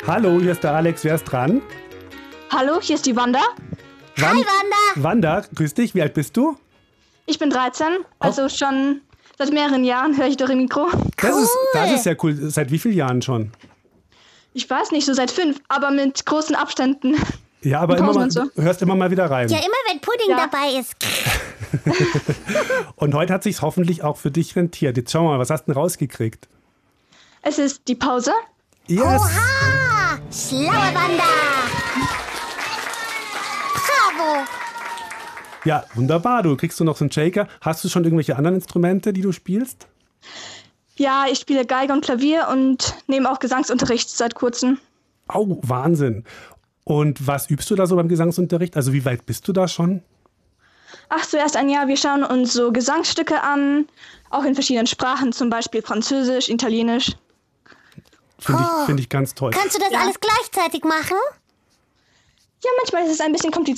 Hallo, hier ist der Alex. Wer ist dran? Hallo, hier ist die Wanda. Hi, Wanda. Wanda, grüß dich. Wie alt bist du? Ich bin 13, also schon seit mehreren Jahren höre ich doch im Mikro. Das ist ja cool. Seit wie vielen Jahren schon? Ich weiß nicht, so seit 5, aber mit großen Abständen. Ja, aber immer mal, du hörst immer mal wieder rein. Ja, immer wenn Pudding dabei ist. Und heute hat sich's hoffentlich auch für dich rentiert. Jetzt schau mal, was hast du denn rausgekriegt? Es ist die Pause. Yes! Oha! Schlaue Wanda! Bravo! Ja, wunderbar. Du kriegst noch so einen Shaker. Hast du schon irgendwelche anderen Instrumente, die du spielst? Ja, ich spiele Geige und Klavier und nehme auch Gesangsunterricht seit kurzem. Au, Wahnsinn. Und was übst du da so beim Gesangsunterricht? Also wie weit bist du da schon? Ach, zuerst ein Jahr. Wir schauen uns so Gesangsstücke an, auch in verschiedenen Sprachen, zum Beispiel Französisch, Italienisch. Finde ich ganz toll. Kannst du das alles gleichzeitig machen? Ja, manchmal ist es ein bisschen kompliziert.